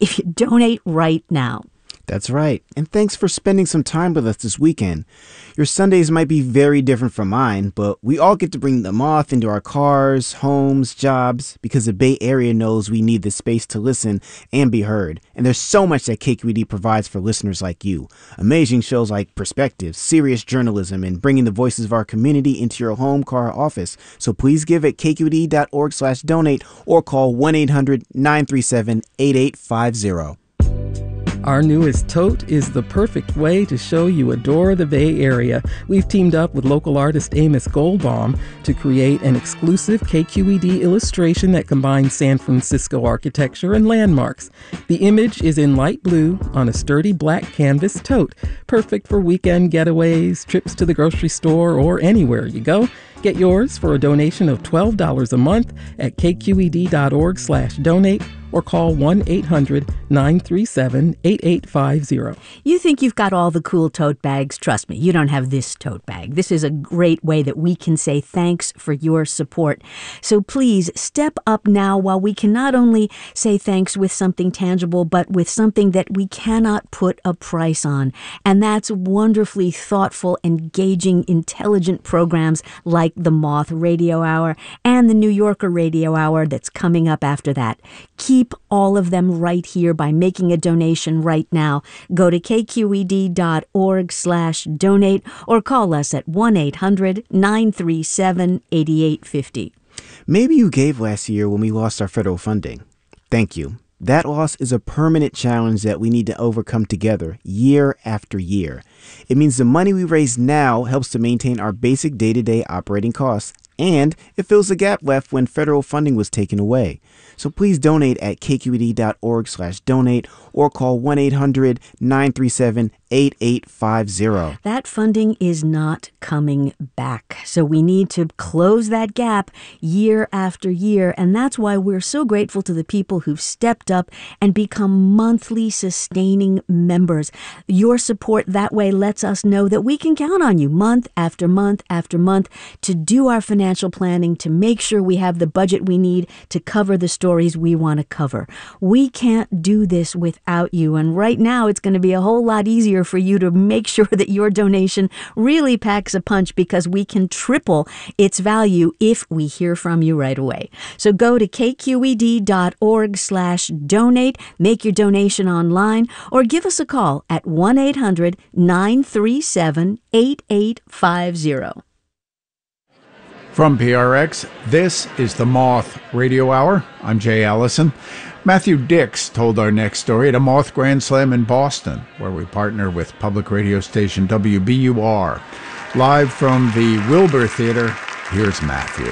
if you donate right now. That's right. And thanks for spending some time with us this weekend. Your Sundays might be very different from mine, but we all get to bring the Moth into our cars, homes, jobs, because the Bay Area knows we need the space to listen and be heard. And there's so much that KQED provides for listeners like you. Amazing shows like Perspectives, serious journalism, and bringing the voices of our community into your home, car, or office. So please give at kqed.org/donate or call 1-800-937-8850. Our newest tote is the perfect way to show you adore the Bay Area. We've teamed up with local artist Amos Goldbaum to create an exclusive KQED illustration that combines San Francisco architecture and landmarks. The image is in light blue on a sturdy black canvas tote, perfect for weekend getaways, trips to the grocery store, or anywhere you go. Get yours for a donation of $12 a month at kqed.org/donate or call 1-800-937-8850. You think you've got all the cool tote bags? Trust me, you don't have this tote bag. This is a great way that we can say thanks for your support. So please step up now while we can not only say thanks with something tangible, but with something that we cannot put a price on. And that's wonderfully thoughtful, engaging, intelligent programs like the Moth Radio Hour and the New Yorker Radio Hour that's coming up after that. Keep all of them right here by making a donation right now. Go to kqed.org/donate or call us at 1-800-937-8850. Maybe you gave last year when we lost our federal funding. Thank you. That loss is a permanent challenge that we need to overcome together year after year. It means the money we raise now helps to maintain our basic day-to-day operating costs, and it fills the gap left when federal funding was taken away. So please donate at kqed.org/donate or call 1-800-937-8850. That funding is not coming back. So we need to close that gap year after year. And that's why we're so grateful to the people who've stepped up and become monthly sustaining members. Your support that way lets us know that we can count on you month after month after month to do our financial planning, to make sure we have the budget we need to cover the stories we want to cover. We can't do this without you. And right now, it's going to be a whole lot easier for you to make sure that your donation really packs a punch, because we can triple its value if we hear from you right away. So go to kqed.org/donate, make your donation online, or give us a call at 1-800-937-8850. From PRX, this is the Moth Radio Hour. I'm Jay Allison. Matthew Dix told our next story at a Moth Grand Slam in Boston, where we partner with public radio station WBUR. Live from the Wilbur Theater, here's Matthew.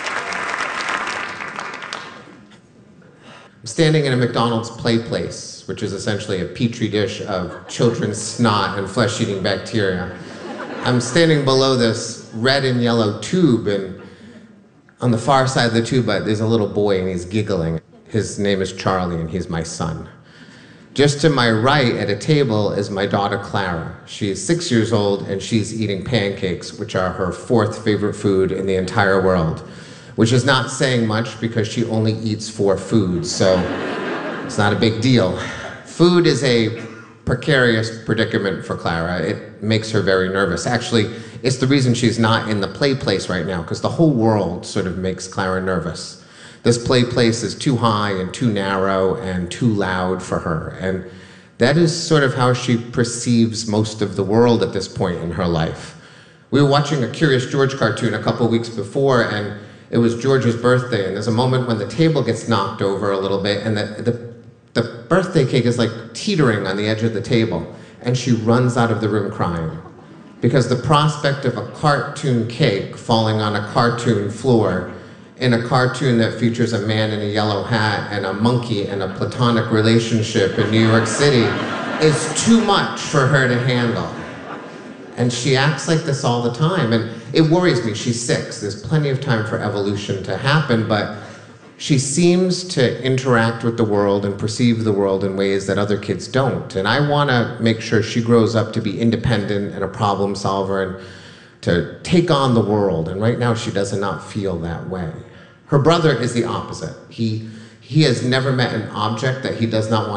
I'm standing in a McDonald's play place, which is essentially a petri dish of children's snot and flesh-eating bacteria. I'm standing below this red and yellow tube, and on the far side of the tube, there's a little boy, and he's giggling. His name is Charlie, and he's my son. Just to my right at a table is my daughter, Clara. She is 6 years old, and she's eating pancakes, which are her fourth favorite food in the entire world, which is not saying much because she only eats 4 foods, so it's not a big deal. Food is a precarious predicament for Clara. It makes her very nervous. Actually, it's the reason she's not in the play place right now, because the whole world sort of makes Clara nervous. This play place is too high and too narrow and too loud for her. And that is sort of how she perceives most of the world at this point in her life. We were watching a Curious George cartoon a couple weeks before, and it was George's birthday, and there's a moment when the table gets knocked over a little bit, and the birthday cake is like teetering on the edge of the table, and she runs out of the room crying. Because the prospect of a cartoon cake falling on a cartoon floor in a cartoon that features a man in a yellow hat and a monkey and a platonic relationship in New York City is too much for her to handle. And she acts like this all the time, and it worries me. She's 6. There's plenty of time for evolution to happen, but she seems to interact with the world and perceive the world in ways that other kids don't. And I want to make sure she grows up to be independent and a problem solver and to take on the world. And right now she does not feel that way. Her brother is the opposite. He has never met an object that he does not want